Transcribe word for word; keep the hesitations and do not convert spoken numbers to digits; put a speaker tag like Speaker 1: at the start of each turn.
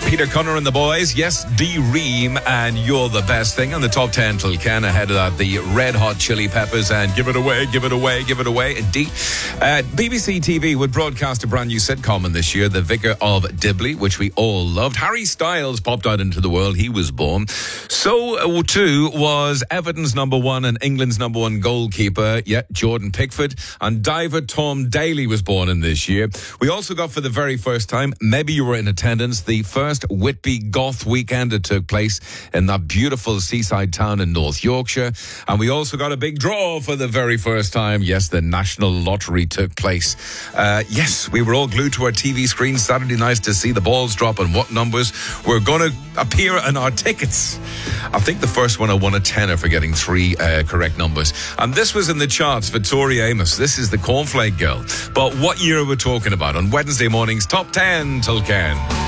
Speaker 1: Peter Cunner and the boys. Yes, D-Ream and You're the Best Thing. On the top ten till Ken. Ahead of that, the Red Hot Chili Peppers and Give It Away, Give It Away, Give It Away. Indeed. Uh, B B C T V would broadcast a brand new sitcom in this year, The Vicar of Dibley, which we all loved. Harry Styles popped out into the world. He was born. So, too, was Everton's number one and England's number one goalkeeper, yeah, Jordan Pickford. And diver Tom Daley was born in this year. We also got, for the very first time, maybe you were in attendance, the first Whitby Goth weekend that took place in that beautiful seaside town in North Yorkshire. And we also got a big draw for the very first time. Yes, the National Lottery took place. Uh, yes, we were all glued to our T V screens Saturday nights to see the balls drop and what numbers were going to appear on our tickets. I think the first one I won a tenner for getting three uh, correct numbers. And this was in the charts for Tori Amos. This is the Cornflake Girl. But what year are we talking about? On Wednesday morning's Top ten till Ken.